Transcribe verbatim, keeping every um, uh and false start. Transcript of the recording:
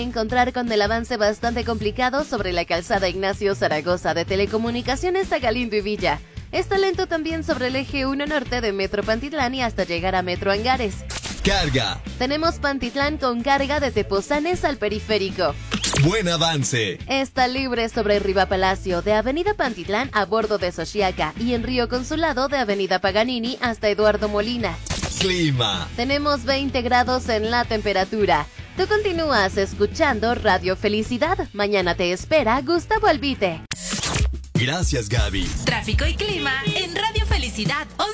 encontrar con el avance bastante complicado sobre la calzada Ignacio Zaragoza de Telecomunicaciones a Galindo y Villa. Está lento también sobre el eje uno norte de Metro Pantitlán y hasta llegar a Metro Angares. Carga. Tenemos Pantitlán con carga de Tepozanes al periférico. Buen avance. Está libre sobre Riva Palacio de Avenida Pantitlán a bordo de Xochiaca y en Río Consulado de Avenida Paganini hasta Eduardo Molina. Clima. Tenemos veinte grados en la temperatura. Tú continúas escuchando Radio Felicidad. Mañana te espera Gustavo Albite. Gracias, Gaby. Tráfico y clima en Radio Felicidad.